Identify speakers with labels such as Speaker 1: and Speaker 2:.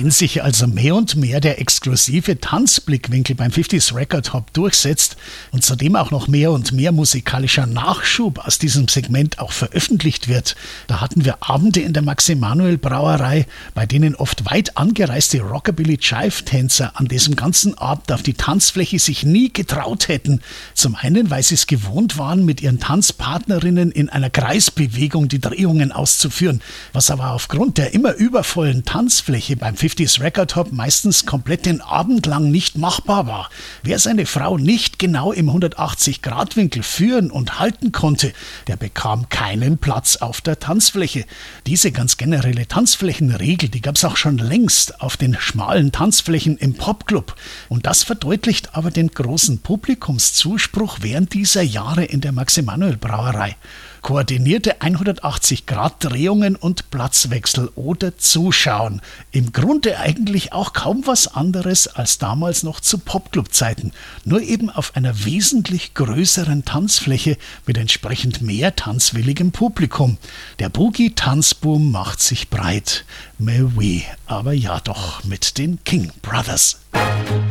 Speaker 1: Wenn sich also mehr und mehr der exklusive Tanzblickwinkel beim 50s Record Hop durchsetzt und zudem auch noch mehr und mehr musikalischer Nachschub aus diesem Segment auch veröffentlicht wird, da hatten wir Abende in der Max-Emanuel-Brauerei, bei denen oft weit angereiste Rockabilly-Jive-Tänzer an diesem ganzen Abend auf die Tanzfläche sich nie getraut hätten. Zum einen, weil sie es gewohnt waren, mit ihren Tanzpartnerinnen in einer Kreisbewegung die Drehungen auszuführen, was aber aufgrund der immer übervollen Tanzfläche beim 50s Record Hop meistens komplett den Abend lang nicht machbar war. Wer seine Frau nicht genau im 180-Grad-Winkel führen und halten konnte, der bekam keinen Platz auf der Tanzfläche. Diese ganz generelle Tanzflächenregel, die gab es auch schon längst auf den schmalen Tanzflächen im Popclub. Und das verdeutlicht aber den großen Publikumszuspruch während dieser Jahre in der Max-Emanuel-Brauerei. Koordinierte 180-Grad-Drehungen und Platzwechsel oder Zuschauen. Im Grunde eigentlich auch kaum was anderes als damals noch zu Popclub-Zeiten. Nur eben auf einer wesentlich größeren Tanzfläche mit entsprechend mehr tanzwilligem Publikum. Der Boogie-Tanzboom macht sich breit. Mais oui, aber ja doch mit den King Brothers.